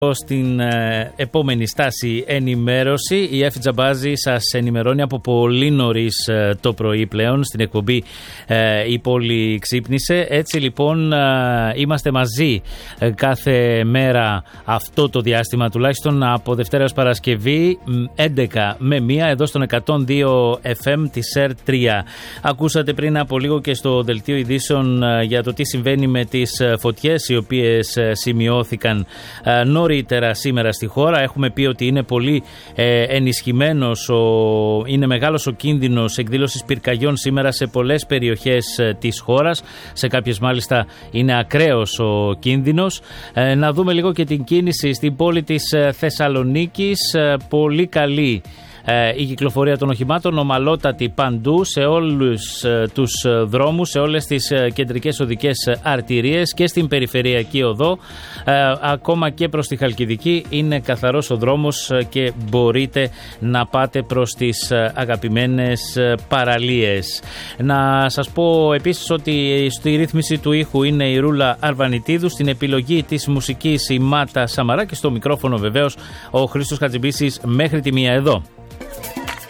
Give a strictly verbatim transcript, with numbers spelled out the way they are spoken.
Στην ε, επόμενη στάση ενημέρωση, η Εφη Τζαμπάζη σας ενημερώνει από πολύ νωρίς ε, το πρωί πλέον στην εκπομπή ε, «Η πόλη ξύπνησε». Έτσι λοιπόν ε, είμαστε μαζί ε, κάθε μέρα αυτό το διάστημα, τουλάχιστον από Δευτέρα ως Παρασκευή έντεκα με μία εδώ στον εκατόν δύο εφ εμ της ΕΡ τρία. Ακούσατε πριν από λίγο και στο δελτίο ειδήσεων ε, για το τι συμβαίνει με τις ε, φωτιές οι οποίες ε, σημειώθηκαν ε, νωρίτερα σήμερα στη χώρα. Έχουμε πει ότι είναι πολύ ε, ενισχυμένος, ο, είναι μεγάλος ο κίνδυνος εκδήλωσης πυρκαγιών σήμερα σε πολλές περιοχές ε, της χώρας. Σε κάποιες μάλιστα είναι ακραίος ο κίνδυνος. Ε, να δούμε λίγο και την κίνηση στην πόλη της ε, Θεσσαλονίκης. Ε, πολύ καλή Ε, η κυκλοφορία των οχημάτων, ομαλότατη παντού σε όλους ε, τους ε, δρόμους, σε όλες τις ε, κεντρικές οδικές αρτηρίες και στην περιφερειακή οδό, ε, ακόμα και προς τη Χαλκιδική είναι καθαρός ο δρόμος ε, και μπορείτε να πάτε προς τις ε, αγαπημένες ε, παραλίες. Να σας πω επίσης ότι στη ρύθμιση του ήχου είναι η Ρούλα Αρβανιτίδου, στην επιλογή της μουσικής η Μάτα Σαμαρά και στο μικρόφωνο βεβαίως ο Χρήστος Χατζημπίσης μέχρι τη μία εδώ.